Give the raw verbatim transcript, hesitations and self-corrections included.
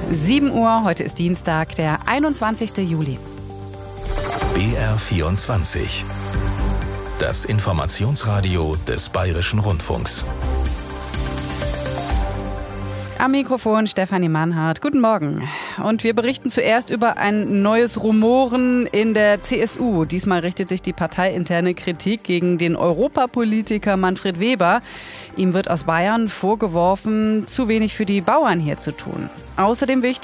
sieben Uhr, heute ist Dienstag, der einundzwanzigste Juli. B R vierundzwanzig. Das Informationsradio des Bayerischen Rundfunks. Am Mikrofon Stefanie Mannhardt. Guten Morgen. Und wir berichten zuerst über ein neues Rumoren in der C S U. Diesmal richtet sich die parteiinterne Kritik gegen den Europapolitiker Manfred Weber. Ihm wird aus Bayern vorgeworfen, zu wenig für die Bauern hier zu tun. Außerdem wichtig,